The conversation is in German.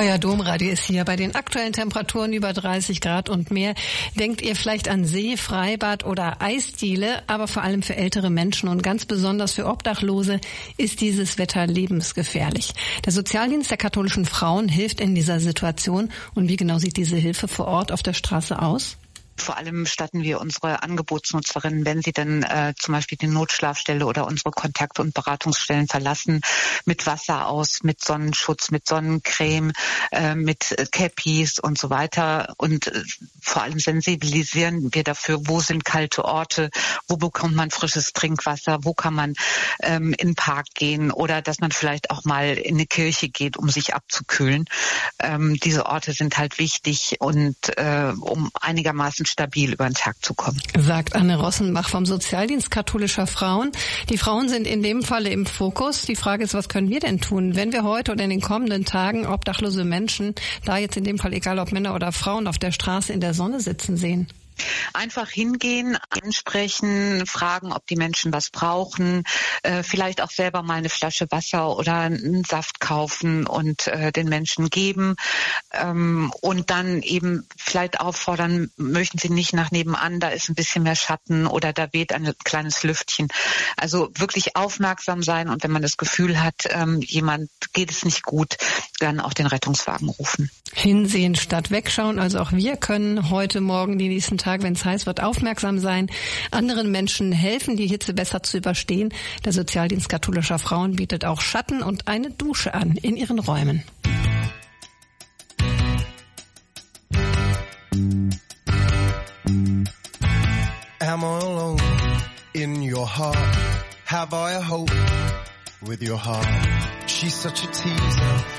Euer Domradio ist hier. Bei den aktuellen Temperaturen über 30 Grad und mehr denkt ihr vielleicht an See, Freibad oder Eisdiele, aber vor allem für ältere Menschen und ganz besonders für Obdachlose ist dieses Wetter lebensgefährlich. Der Sozialdienst der katholischen Frauen hilft in dieser Situation. Und wie genau sieht diese Hilfe vor Ort auf der Straße aus? Vor allem statten wir unsere Angebotsnutzerinnen, wenn sie dann zum Beispiel die Notschlafstelle oder unsere Kontakt- und Beratungsstellen verlassen, mit Wasser aus, mit Sonnenschutz, mit Sonnencreme, mit Cappies und so weiter. Und vor allem sensibilisieren wir dafür, wo sind kalte Orte, wo bekommt man frisches Trinkwasser, wo kann man in den Park gehen oder dass man vielleicht auch mal in eine Kirche geht, um sich abzukühlen. Diese Orte sind halt wichtig und um einigermaßen stabil über den Tag zu kommen. Sagt Anne Rossenbach vom Sozialdienst katholischer Frauen. Die Frauen sind in dem Falle im Fokus. Die Frage ist, was können wir denn tun, wenn wir heute oder in den kommenden Tagen obdachlose Menschen, da jetzt in dem Fall egal ob Männer oder Frauen, auf der Straße in der Sonne sitzen sehen? Einfach hingehen, ansprechen, fragen, ob die Menschen was brauchen, vielleicht auch selber mal eine Flasche Wasser oder einen Saft kaufen und den Menschen geben und dann eben vielleicht auffordern, möchten Sie nicht nach nebenan, da ist ein bisschen mehr Schatten oder da weht ein kleines Lüftchen. Also wirklich aufmerksam sein und wenn man das Gefühl hat, jemand geht es nicht gut, dann auch den Rettungswagen rufen. Hinsehen statt wegschauen, also auch wir können heute, morgen, die nächsten Tage, wenn es heiß wird, aufmerksam sein, anderen Menschen helfen, die Hitze besser zu überstehen. Der Sozialdienst katholischer Frauen bietet auch Schatten und eine Dusche an in ihren Räumen. Am I alone in your heart? Have I a hope with your heart? She's such a teaser.